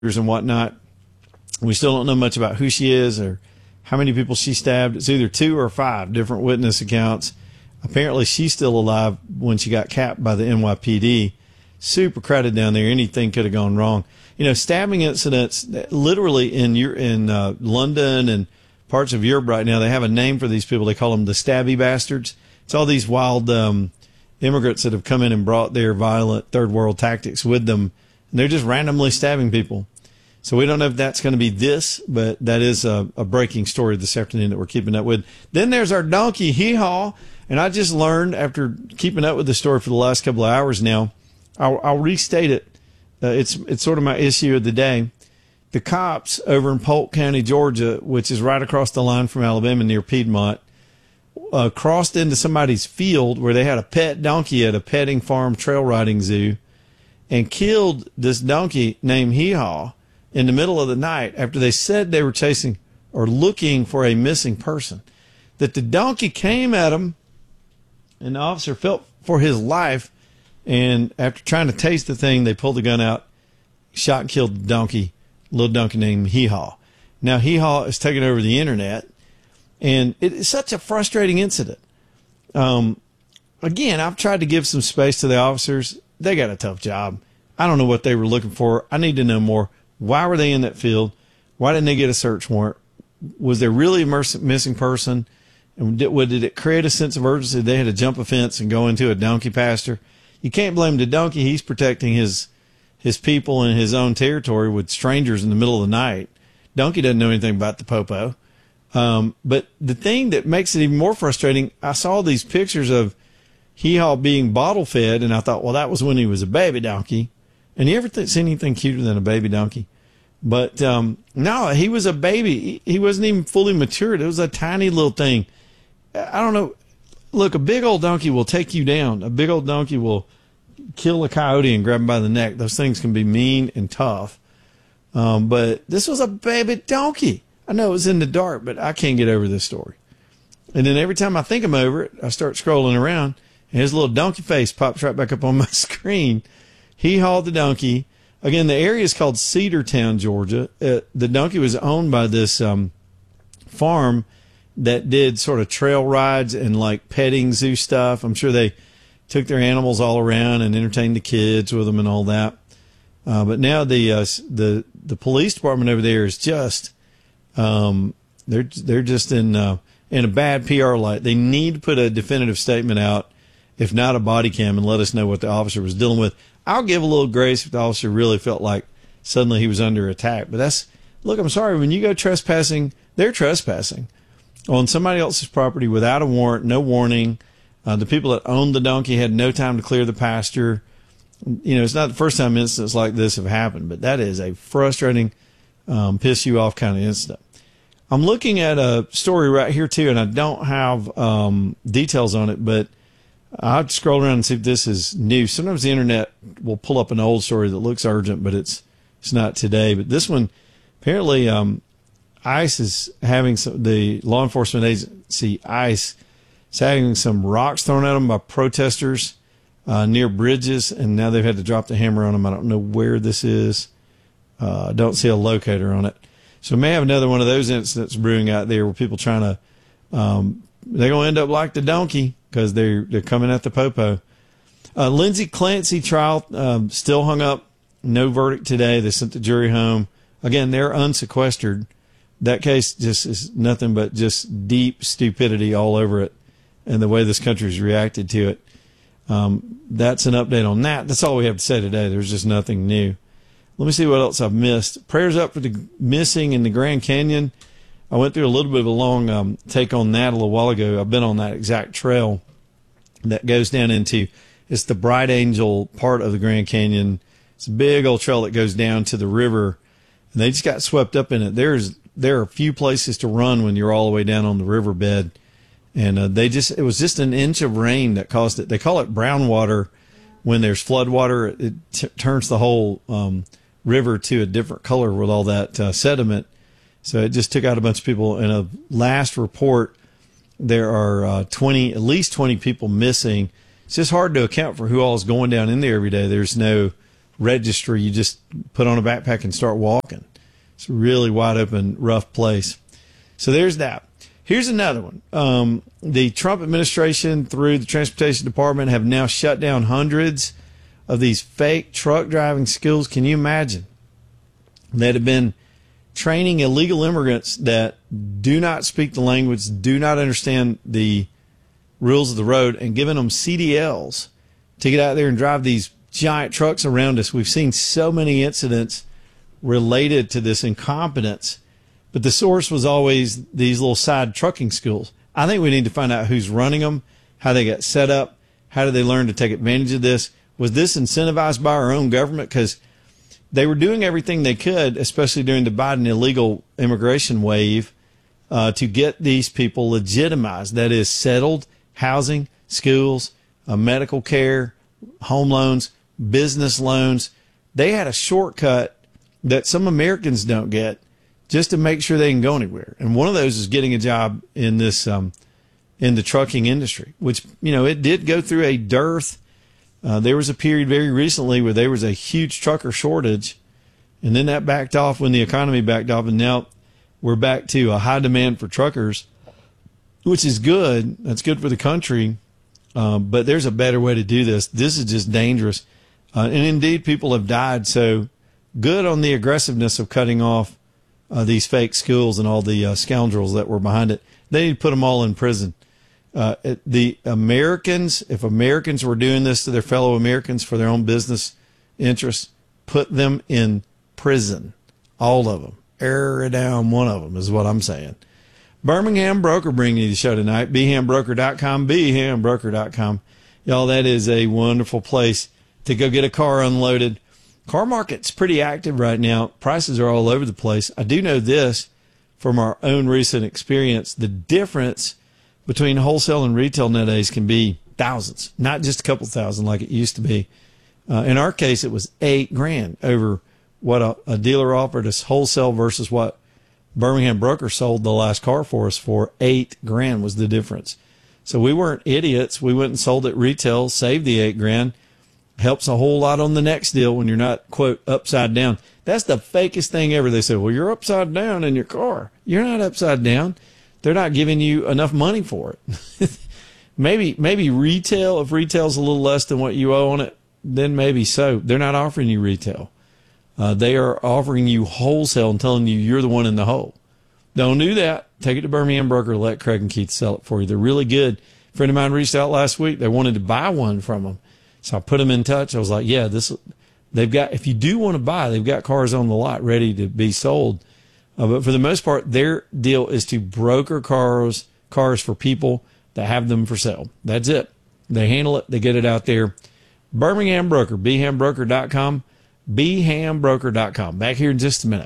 and whatnot. We still don't know much about who she is or how many people she stabbed. It's either 2 or 5 different witness accounts. Apparently, she's still alive when she got capped by the NYPD. Super crowded down there. Anything could have gone wrong. You know, stabbing incidents, literally in London and parts of Europe right now, they have a name for these people. They call them the stabby bastards. It's all these wild immigrants that have come in and brought their violent third world tactics with them. And they're just randomly stabbing people. So we don't know if that's going to be this, but that is a breaking story this afternoon that we're keeping up with. Then there's our donkey hee-haw. And I just learned after keeping up with the story for the last couple of hours now, I'll restate it. It's sort of my issue of the day. The cops over in Polk County, Georgia, which is right across the line from Alabama near Piedmont, crossed into somebody's field where they had a pet donkey at a petting farm trail riding zoo and killed this donkey named Hee Haw in the middle of the night after they said they were chasing or looking for a missing person. That the donkey came at them and the officer felt for his life, and after trying to tase the thing, they pulled the gun out, shot and killed the donkey, little donkey named Hee Haw. Now Hee Haw is taking over the internet, and it's such a frustrating incident. Again, I've tried to give some space to the officers. They got a tough job. I don't know what they were looking for. I need to know more. Why were they in that field? Why didn't they get a search warrant? Was there really a missing person? And did it create a sense of urgency? They had to jump a fence and go into a donkey pasture. You can't blame the donkey. He's protecting his people in his own territory with strangers in the middle of the night. Donkey doesn't know anything about the popo. But the thing that makes it even more frustrating, I saw these pictures of Hee Haw being bottle fed, and I thought, well, that was when he was a baby donkey. And you ever seen anything cuter than a baby donkey? But no, he was a baby. He wasn't even fully matured. It was a tiny little thing. I don't know. Look, a big old donkey will take you down. A big old donkey will kill a coyote and grab him by the neck. Those things can be mean and tough. But this was a baby donkey. I know it was in the dark, but I can't get over this story. And then every time I think I'm over it, I start scrolling around, and his little donkey face pops right back up on my screen. Hee Haw the donkey. Again, the area is called Cedartown, Georgia. The donkey was owned by this farm that did sort of trail rides and like petting zoo stuff. I'm sure they took their animals all around and entertained the kids with them and all that. But now the police department over there is just they're just in a bad PR light. They need to put a definitive statement out, if not a body cam, and let us know what the officer was dealing with. I'll give a little grace if the officer really felt like suddenly he was under attack. But look, I'm sorry, when you go trespassing, they're trespassing on somebody else's property without a warrant, no warning. The people that owned the donkey had no time to clear the pasture. You know, it's not the first time incidents like this have happened, but that is a frustrating, piss you off kind of incident. I'm looking at a story right here too, and I don't have details on it, but I'll scroll around and see if this is new. Sometimes the internet will pull up an old story that looks urgent, but it's not today. But this one, apparently, ICE is having the law enforcement agency ICE is having some rocks thrown at them by protesters near bridges, and now they've had to drop the hammer on them. I don't know where this is. I don't see a locator on it. So we may have another one of those incidents brewing out there where people trying to they're going to end up like the donkey because they're coming at the popo. Lindsey Clancy trial still hung up. No verdict today. They sent the jury home. Again, they're unsequestered. That case just is nothing but just deep stupidity all over it and the way this country's reacted to it. That's an update on that. That's all we have to say today. There's just nothing new. Let me see what else I've missed. Prayers up for the missing in the Grand Canyon. I went through a little bit of a long take on that a little while ago. I've been on that exact trail that goes down into, it's the Bright Angel part of the Grand Canyon. It's a big old trail that goes down to the river, and they just got swept up in it. There are a few places to run when you're all the way down on the riverbed, and it was just an inch of rain that caused it. They call it brown water when there's flood water. It turns the whole river to a different color with all that sediment. So it just took out a bunch of people. In a last report, there are at least 20 people missing. It's just hard to account for who all is going down in there every day. There's no registry. You just put on a backpack and start walking. It's a really wide open, rough place. So there's that. Here's another one. The Trump administration through the Transportation Department have now shut down hundreds of these fake truck driving schools. Can you imagine? That have been training illegal immigrants that do not speak the language, do not understand the rules of the road, and giving them CDLs to get out there and drive these giant trucks around us. We've seen so many incidents related to this incompetence, but the source was always these little side trucking schools. I think we need to find out who's running them, how they got set up, how did they learn to take advantage of this? Was this incentivized by our own government? Because they were doing everything they could, especially during the Biden illegal immigration wave, to get these people legitimized. That is, settled, housing, schools, medical care, home loans, business loans. They had a shortcut that some Americans don't get just to make sure they can go anywhere. And one of those is getting a job in this, in the trucking industry, which, it did go through a dearth. There was a period very recently where there was a huge trucker shortage, and then that backed off when the economy backed off, and now we're back to a high demand for truckers, which is good. That's good for the country, but there's a better way to do this. This is just dangerous, and indeed people have died, so good on the aggressiveness of cutting off these fake schools and all the scoundrels that were behind it. They need to put them all in prison. The Americans, if Americans were doing this to their fellow Americans for their own business interests, put them in prison. All of them. Air down one of them is what I'm saying. Birmingham Broker bringing you the show tonight. BeHamBroker.com, BeHamBroker.com. Y'all, that is a wonderful place to go get a car unloaded. Car market's pretty active right now. Prices are all over the place. I do know this from our own recent experience. The difference between wholesale and retail nowadays can be thousands, not just a couple thousand like it used to be. In our case, it was $8,000 over what a dealer offered us wholesale versus what Birmingham Broker sold the last car for us for. $8,000 was the difference. So we weren't idiots. We went and sold it retail, saved the $8,000. Helps a whole lot on the next deal when you're not, quote, upside down. That's the fakest thing ever. They say, well, you're upside down in your car. You're not upside down. They're not giving you enough money for it. maybe retail, if retail's a little less than what you owe on it, then maybe so. They're not offering you retail. They are offering you wholesale and telling you you're the one in the hole. Don't do that. Take it to Birmingham Broker. Let Craig and Keith sell it for you. They're really good. A friend of mine reached out last week. They wanted to buy one from them. So I put them in touch. I was like, yeah, they've got, if you do want to buy, they've got cars on the lot ready to be sold. But for the most part, their deal is to broker cars for people that have them for sale. That's it. They handle it. They get it out there. Birmingham Broker, BeHamBroker.com, BeHamBroker.com. Back here in just a minute.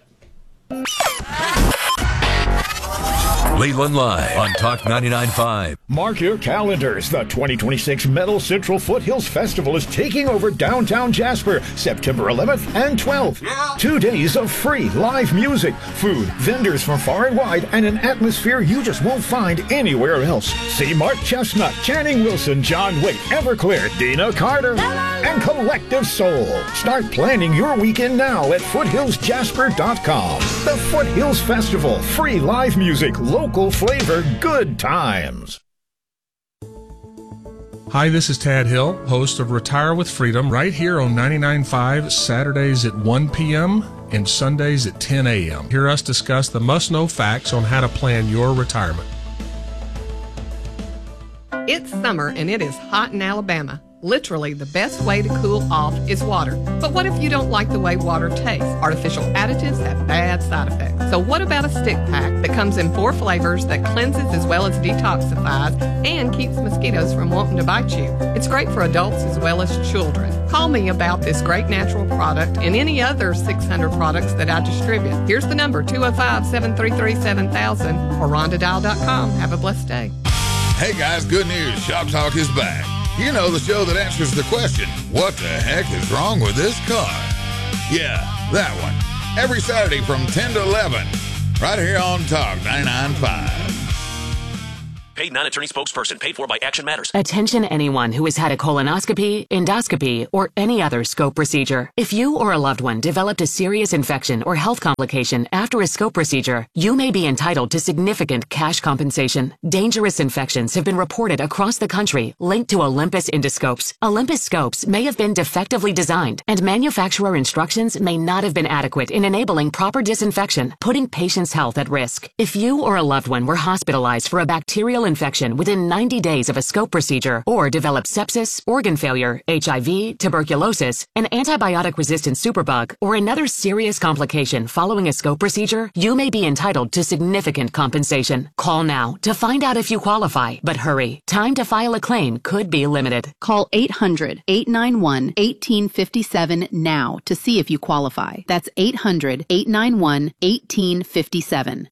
Leland Live on Talk 99.5. Mark your calendars. The 2026 Metal Central Foothills Festival is taking over downtown Jasper, September 11th and 12th. Yeah. 2 days of free live music, food, vendors from far and wide, and an atmosphere you just won't find anywhere else. See Mark Chestnut, Channing Wilson, John Waite, Everclear, Dina Carter, and Collective Soul. Start planning your weekend now at foothillsjasper.com. The Foothills Festival, free live music, local flavor, good times. Hi, this is Tad Hill, host of Retire with Freedom, right here on 99.5, Saturdays at 1 p.m. and Sundays at 10 a.m. Hear us discuss the must-know facts on how to plan your retirement. It's summer and it is hot in Alabama. Literally, the best way to cool off is water. But what if you don't like the way water tastes? Artificial additives have bad side effects. So what about a stick pack that comes in 4 flavors that cleanses as well as detoxifies and keeps mosquitoes from wanting to bite you? It's great for adults as well as children. Call me about this great natural product and any other 600 products that I distribute. Here's the number, 205-733-7000 or rondadial.com. Have a blessed day. Hey guys, good news. Shop Talk is back. You know, the show that answers the question, what the heck is wrong with this car? Yeah, that one. Every Saturday from 10 to 11, right here on Talk 99.5. Paid non-attorney spokesperson. Paid for by Action Matters. Attention anyone who has had a colonoscopy, endoscopy, or any other scope procedure. If you or a loved one developed a serious infection or health complication after a scope procedure, you may be entitled to significant cash compensation. Dangerous infections have been reported across the country linked to Olympus endoscopes. Olympus scopes may have been defectively designed, and manufacturer instructions may not have been adequate in enabling proper disinfection, putting patients' health at risk. If you or a loved one were hospitalized for a bacterial infection within 90 days of a scope procedure, or developed sepsis, organ failure, HIV, tuberculosis, an antibiotic-resistant superbug, or another serious complication following a scope procedure, you may be entitled to significant compensation. Call now to find out if you qualify, but hurry. Time to file a claim could be limited. Call 800-891-1857 now to see if you qualify. That's 800-891-1857.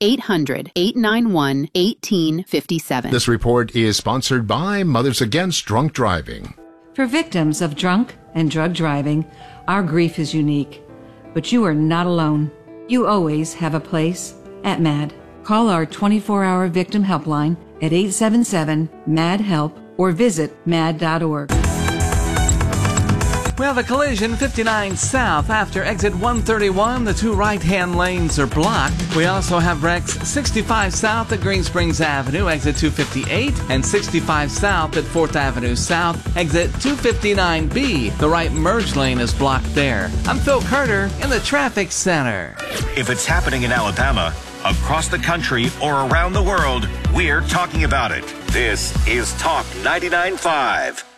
800-891-1857. This report is sponsored by Mothers Against Drunk Driving. For victims of drunk and drug driving, our grief is unique. But you are not alone. You always have a place at MAD. Call our 24-hour victim helpline at 877-MAD-HELP or visit mad.org. We have a collision 59 south after exit 131. The two right-hand lanes are blocked. We also have wrecks 65 south at Green Springs Avenue, exit 258, and 65 south at 4th Avenue South, exit 259B. The right merge lane is blocked there. I'm Phil Carter in the Traffic Center. If it's happening in Alabama, across the country, or around the world, we're talking about it. This is Talk 99.5.